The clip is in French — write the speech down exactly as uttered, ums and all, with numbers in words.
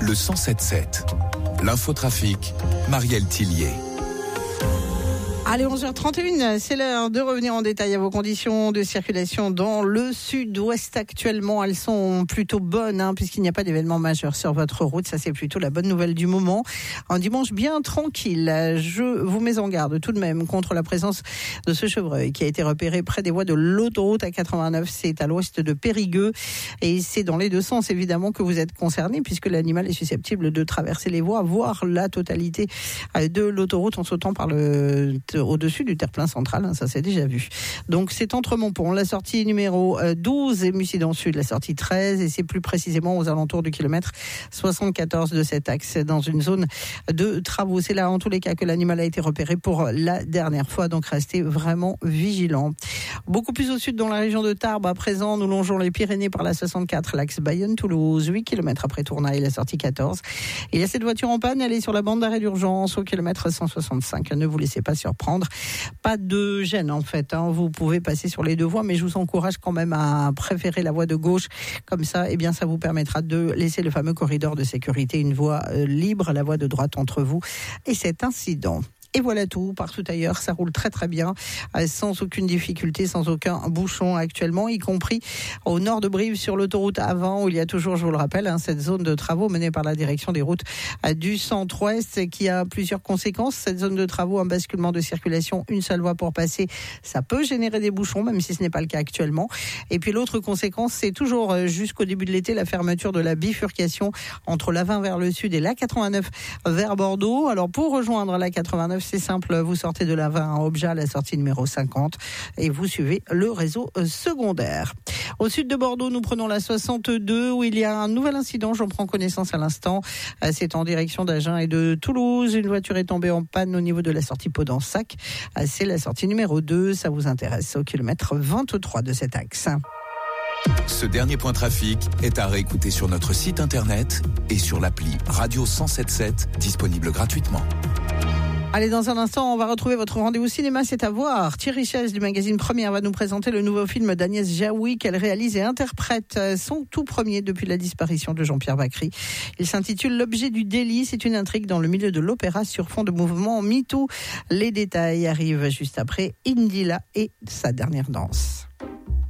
le cent sept sept. L'infotrafic, Marielle Tillier. Allez, onze heures trente et une, c'est l'heure de revenir en détail à vos conditions de circulation dans le sud-ouest actuellement. Elles sont plutôt bonnes, hein, puisqu'il n'y a pas d'événement majeur sur votre route. Ça, c'est plutôt la bonne nouvelle du moment. Un dimanche bien tranquille. Je vous mets en garde tout de même contre la présence de ce chevreuil qui a été repéré près des voies de l'autoroute A quatre-vingt-neuf. C'est à l'ouest de Périgueux. Et c'est dans les deux sens, évidemment, que vous êtes concernés, puisque l'animal est susceptible de traverser les voies, voire la totalité de l'autoroute en sautant par le au-dessus du terre-plein central, hein, ça c'est déjà vu. Donc c'est entre Montpont, la sortie numéro douze et Mussidan Sud, la sortie treize, et c'est plus précisément aux alentours du kilomètre soixante-quatorze de cet axe, dans une zone de travaux. C'est là en tous les cas que l'animal a été repéré pour la dernière fois, donc restez vraiment vigilants. Beaucoup plus au sud, dans la région de Tarbes, à présent, nous longeons les Pyrénées par la soixante-quatre, l'axe Bayonne-Toulouse, huit kilomètres après Tournai, la sortie quatorze. Il y a cette voiture en panne, elle est sur la bande d'arrêt d'urgence au kilomètre cent soixante-cinq. Ne vous laissez pas surprendre. Pas de gêne en fait, hein. Vous pouvez passer sur les deux voies, mais je vous encourage quand même à préférer la voie de gauche. Comme ça, eh bien, ça vous permettra de laisser le fameux corridor de sécurité, une voie euh, libre, la voie de droite entre vous et cet incident. Et voilà tout, partout ailleurs, ça roule très très bien, sans aucune difficulté, sans aucun bouchon actuellement, y compris au nord de Brive sur l'autoroute A vingt, où il y a toujours, je vous le rappelle, hein, cette zone de travaux menée par la direction des routes du centre-ouest qui a plusieurs conséquences. Cette zone de travaux, un basculement de circulation, une seule voie pour passer, ça peut générer des bouchons, même si ce n'est pas le cas actuellement. Et puis l'autre conséquence, c'est toujours jusqu'au début de l'été, la fermeture de la bifurcation entre l'A vingt vers le sud et l'A quatre-vingt-neuf vers Bordeaux. Alors pour rejoindre l'A quatre-vingt-neuf, c'est simple, vous sortez de l'A vingt à Objat, la sortie numéro cinquante, et vous suivez le réseau secondaire. Au sud de Bordeaux, nous prenons la soixante-deux, où il y a un nouvel incident, j'en prends connaissance à l'instant. C'est en direction d'Agen et de Toulouse. Une voiture est tombée en panne au niveau de la sortie Pau-d'Ensac. C'est la sortie numéro deux, ça vous intéresse, au kilomètre vingt-trois de cet axe. Ce dernier point trafic est à réécouter sur notre site internet et sur l'appli Radio cent sept sept, disponible gratuitement. Allez, dans un instant, on va retrouver votre rendez-vous cinéma, c'est à voir. Thierry Chaise du magazine Première va nous présenter le nouveau film d'Agnès Jaoui qu'elle réalise et interprète, son tout premier depuis la disparition de Jean-Pierre Bacry. Il s'intitule L'objet du délit. C'est une intrigue dans le milieu de l'opéra sur fond de mouvement MeToo. Les détails arrivent juste après Indila et sa dernière danse.